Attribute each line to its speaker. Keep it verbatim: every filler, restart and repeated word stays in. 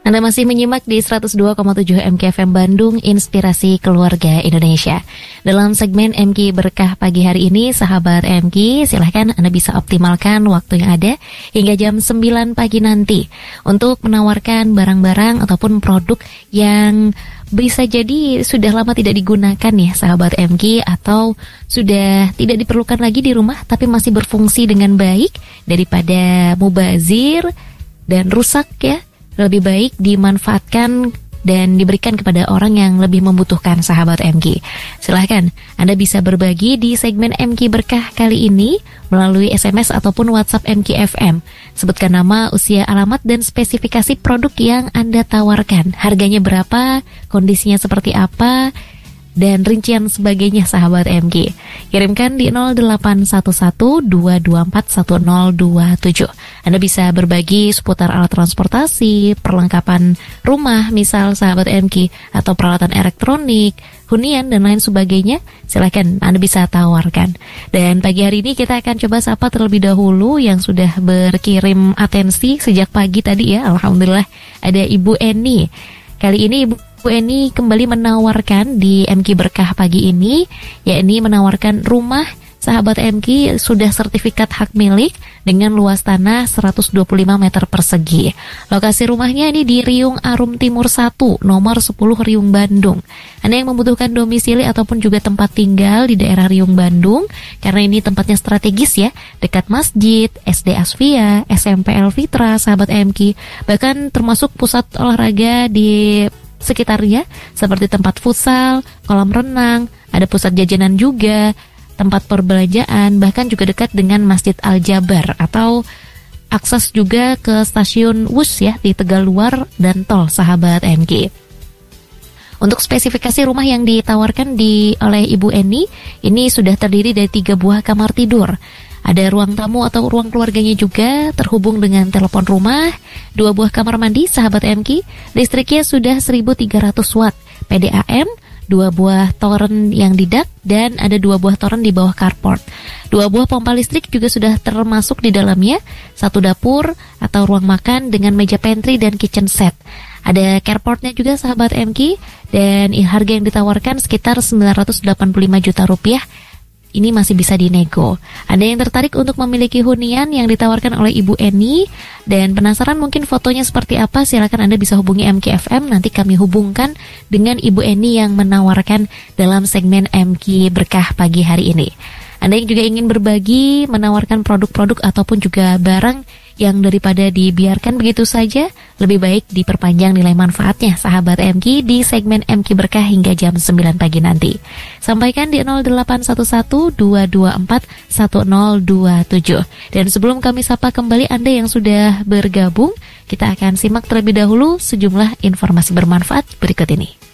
Speaker 1: Anda masih menyimak di seratus dua koma tujuh M K F M Bandung, Inspirasi Keluarga Indonesia. Dalam segmen M K Berkah pagi hari ini, sahabat M K, silahkan Anda bisa optimalkan waktu yang ada hingga jam sembilan pagi nanti untuk menawarkan barang-barang ataupun produk yang bisa jadi sudah lama tidak digunakan ya sahabat M K, atau sudah tidak diperlukan lagi di rumah tapi masih berfungsi dengan baik, daripada mubazir dan rusak ya. Lebih baik dimanfaatkan dan diberikan kepada orang yang lebih membutuhkan sahabat M K. Silahkan Anda bisa berbagi di segmen M K Berkah kali ini melalui S M S ataupun WhatsApp M K F M. Sebutkan nama, usia, alamat, dan spesifikasi produk yang Anda tawarkan. Harganya berapa, kondisinya seperti apa, dan rincian sebagainya sahabat M K. Kirimkan di nol delapan satu satu dua dua empat satu nol dua tujuh. Anda bisa berbagi seputar alat transportasi, perlengkapan rumah misal sahabat M K, atau peralatan elektronik, hunian, dan lain sebagainya. Silakan Anda bisa tawarkan. Dan pagi hari ini kita akan coba sapa terlebih dahulu yang sudah berkirim atensi sejak pagi tadi ya. Alhamdulillah ada Ibu Eni. Kali ini Ibu Bu Eni kembali menawarkan di M K Berkah pagi ini, yakni menawarkan rumah sahabat M K sudah sertifikat hak milik dengan luas tanah seratus dua puluh lima meter persegi. Lokasi rumahnya ini di Riung Arum Timur satu, nomor sepuluh Riung Bandung. Anda yang membutuhkan domisili ataupun juga tempat tinggal di daerah Riung Bandung, karena ini tempatnya strategis ya, dekat masjid, S D Asfia, S M P El Fitra, sahabat M K, bahkan termasuk pusat olahraga di sekitarnya seperti tempat futsal, kolam renang, ada pusat jajanan juga, tempat perbelanjaan, bahkan juga dekat dengan Masjid Al-Jabar, atau akses juga ke stasiun Wus ya di Tegaluar dan tol sahabat M K. Untuk spesifikasi rumah yang ditawarkan di oleh Ibu Eni, ini sudah terdiri dari tiga buah kamar tidur. Ada ruang tamu atau ruang keluarganya juga, terhubung dengan telepon rumah, dua buah kamar mandi sahabat M K, listriknya sudah seribu tiga ratus watt, P D A M, dua buah toren yang di dak, dan ada dua buah toren di bawah carport. Dua buah pompa listrik juga sudah termasuk di dalamnya, satu dapur atau ruang makan dengan meja pantry dan kitchen set. Ada carportnya juga sahabat M K, dan harga yang ditawarkan sekitar sembilan ratus delapan puluh lima juta rupiah. Ini masih bisa dinego. Ada yang tertarik untuk memiliki hunian yang ditawarkan oleh Ibu Eni dan penasaran mungkin fotonya seperti apa, silakan Anda bisa hubungi M K F M. Nanti kami hubungkan dengan Ibu Eni yang menawarkan dalam segmen M K Berkah pagi hari ini. Anda yang juga ingin berbagi, menawarkan produk-produk ataupun juga barang yang daripada dibiarkan begitu saja, lebih baik diperpanjang nilai manfaatnya sahabat M K di segmen M K Berkah hingga jam sembilan pagi nanti. Sampaikan di nol delapan satu satu dua dua empat satu nol dua tujuh. Dan sebelum kami sapa kembali Anda yang sudah bergabung, kita akan simak terlebih dahulu sejumlah informasi bermanfaat berikut ini.